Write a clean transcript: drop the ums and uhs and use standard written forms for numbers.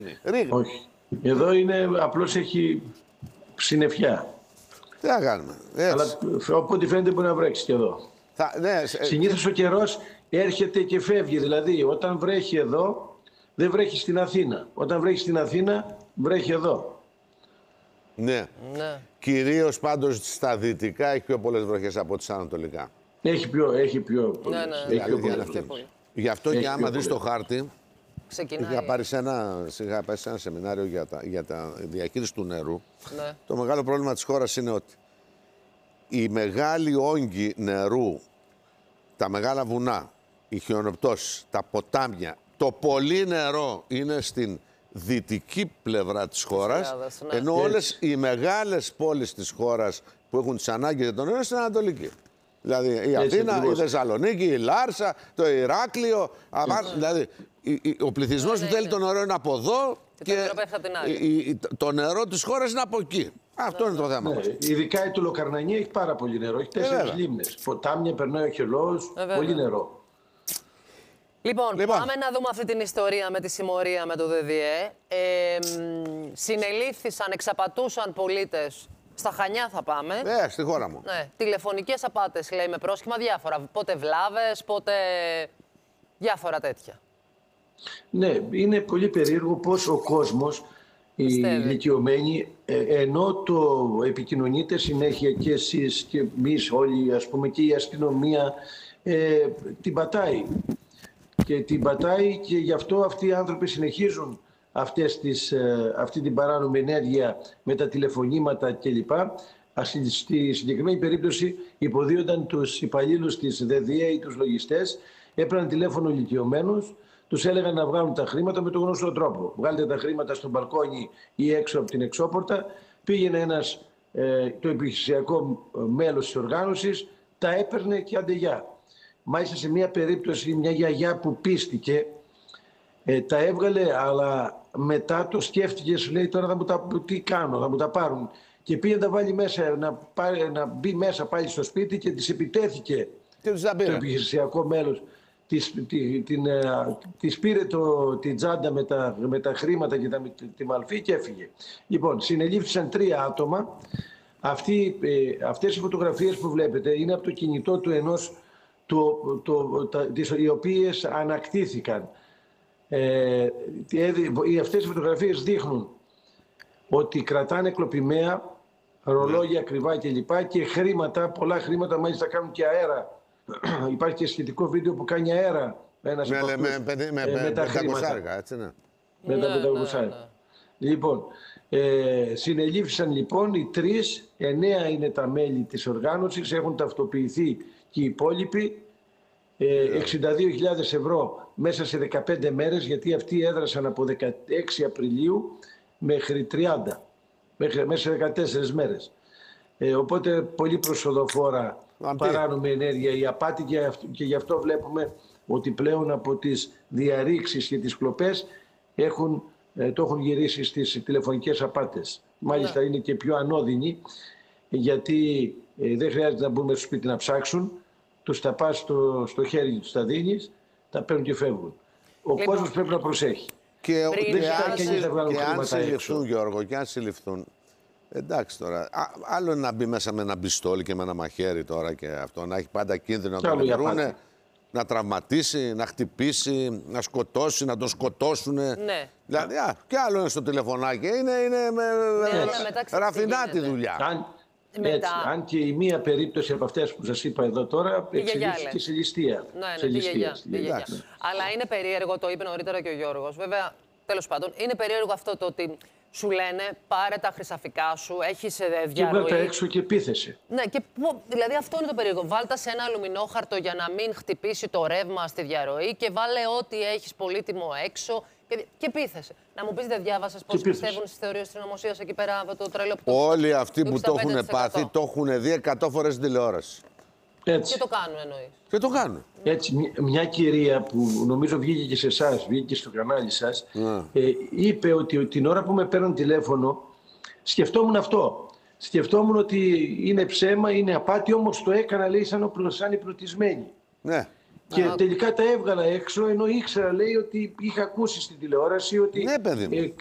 Ρίγα. Όχι. Εδώ είναι, απλώς έχει συννεφιά. Τι να κάνουμε. Αλλά από ό,τι φαίνεται μπορεί να βρέξει και εδώ. Ναι, συνήθως ο καιρός έρχεται και φεύγει. Δηλαδή, όταν βρέχει εδώ, δεν βρέχει στην Αθήνα. Όταν βρέχει στην Αθήνα, βρέχει εδώ. Ναι. Κυρίως πάντως στα δυτικά έχει πιο πολλές βροχές από τις ανατολικά. Έχει πιο Γι' αυτό και άμα δεις το χάρτη, ξεκινάει. είχα πάρει σε ένα σεμινάριο για τα διαχείριση του νερού. Ναι. Το μεγάλο πρόβλημα της χώρας είναι ότι οι μεγάλοι όγκοι νερού, τα μεγάλα βουνά, οι χιονοπτώσεις, τα ποτάμια, το πολύ νερό είναι στην δυτική πλευρά της χώρας, ναι. ενώ όλες οι μεγάλες πόλεις της χώρας που έχουν τις ανάγκες για το νερό είναι στην ανατολική. Δηλαδή η Αθήνα, η Θεσσαλονίκη, η Λάρσα, το Ηράκλειο. Δηλαδή ο πληθυσμός που θέλει το νερό είναι από εδώ και το νερό της χώρας είναι από εκεί. Αυτό είναι το θέμα. Ειδικά η Τουλοκαρνανία έχει πάρα πολύ νερό. Έχει 4 λίμνες. Ποτάμια, περνάει ο χελός, πολύ νερό. Λοιπόν, πάμε να δούμε αυτή την ιστορία με τη συμμορία με το ΔΔΕ. Συνελήφθησαν, εξαπατούσαν πολίτες. Στα Χανιά θα πάμε. Στη χώρα μου. Ναι. Τηλεφωνικές απάτες, λέει, με πρόσχημα διάφορα. Πότε βλάβες, πότε διάφορα τέτοια. Ναι, είναι πολύ περίεργο πώς ο κόσμος, οι ηλικιωμένοι, ενώ το επικοινωνείτε συνέχεια και εσείς και εμείς όλοι, ας πούμε, και η αστυνομία, την πατάει. Και την πατάει και γι' αυτό αυτοί οι άνθρωποι συνεχίζουν αυτή την παράνομη ενέργεια με τα τηλεφωνήματα κλπ. Στη συγκεκριμένη περίπτωση υποδίονταν τους υπαλλήλους της ΔΔΕ ή τους λογιστές, έπαιρναν τηλέφωνο ηλικιωμένους, τους έλεγαν να βγάλουν τα χρήματα με τον γνωστό τρόπο. Βγάλετε τα χρήματα στο μπαλκόνι ή έξω από την εξώπορτα. Πήγαινε το επιχειρησιακό μέλος της οργάνωσης, τα έπαιρνε και αντεγιά. Μάλιστα σε μια περίπτωση μια γιαγιά που πίστηκε, τα έβγαλε, αλλά μετά το σκέφτηκε, σου λέει τώρα τι κάνω, θα μου τα πάρουν. Και πήγε να τα βάλει μέσα, να μπει μέσα πάλι στο σπίτι και της επιτέθηκε το επιχειρησιακό μέλος. Της πήρε την τσάντα με τα χρήματα και τη μαλφή και έφυγε. Λοιπόν, συνελήφθησαν 3 άτομα. Αυτές οι φωτογραφίες που βλέπετε είναι από το κινητό του ενός οι οποίες ανακτήθηκαν. Αυτές οι φωτογραφίες δείχνουν ότι κρατάνε κλοπημαία, ρολόγια ακριβά κλπ. Και χρήματα, πολλά χρήματα, μάλιστα κάνουν και αέρα. Υπάρχει και σχετικό βίντεο που κάνει αέρα με τα χρήματα. Έτσι, ναι. Με τα 500. Λοιπόν, συνελήφθησαν λοιπόν οι 3, 9 είναι τα μέλη της οργάνωσης, έχουν ταυτοποιηθεί και οι υπόλοιποι. 62.000 ευρώ μέσα σε 15 μέρες, γιατί αυτοί έδρασαν από 16 Απριλίου μέχρι 30, μέσα σε 14 μέρες. Οπότε πολύ προσοδοφόρα παράνομη ενέργεια η απάτη και γι' αυτό βλέπουμε ότι πλέον από τις διαρρήξεις και τις κλοπές το έχουν γυρίσει στις τηλεφωνικές απάτες. Μάλιστα είναι και πιο ανώδυνοι, γιατί δεν χρειάζεται να μπούμε στο σπίτι να ψάξουν. Τους τα πας στο χέρι τους, τα δίνεις, τα παίρνουν και φεύγουν. Ο κόσμος πρέπει να προσέχει. Και αν συλληφθούν, Γιώργο, και αν συλληφθούν, εντάξει τώρα, άλλο είναι να μπει μέσα με ένα πιστόλι και με ένα μαχαίρι τώρα και αυτό, να έχει πάντα κίνδυνο να τον βρουν, να τραυματίσει, να χτυπήσει, να σκοτώσει, να τον σκοτώσουν. Ναι. Δηλαδή, και άλλο είναι στο τηλεφωνάκι, είναι ραφινάτη δουλειά. Έτσι, αν και η μία περίπτωση από αυτές που σας είπα εδώ τώρα εξελίχθηκε σε ληστεία. Αλλά είναι περίεργο, το είπε νωρίτερα και ο Γιώργος. Βέβαια, τέλος πάντων, είναι περίεργο αυτό το ότι σου λένε πάρε τα χρυσαφικά σου, έχεις διαρροή. Και τα έξω και επίθεση. Ναι, και δηλαδή αυτό είναι το περίεργο. Βάλτα σε ένα αλουμινόχαρτο για να μην χτυπήσει το ρεύμα στη διαρροή και βάλε ό,τι έχεις πολύτιμο έξω. Και πείθεσαι. Να μου πεις, δεν διάβασες πώς πιστεύουν στις θεωρίες της συνωμοσίας εκεί πέρα από το τρελό που όλοι αυτοί που το έχουν πάθει το έχουν δει 100 φορές στην τηλεόραση. Έτσι. Και το κάνουν εννοείς. Και το κάνουν. Έτσι, μια κυρία που νομίζω βγήκε και σε εσάς, βγήκε και στο κανάλι σας, είπε ότι την ώρα που με παίρνουν τηλέφωνο σκεφτόμουν αυτό. Σκεφτόμουν ότι είναι ψέμα, είναι απάτη, όμως το έκανα, λέει, σαν οι πλωτισμένοι. Ναι. Και τελικά τα έβγαλα έξω, ενώ ήξερα, λέει, ότι είχα ακούσει στην τηλεόραση ότι ναι, παιδί μου.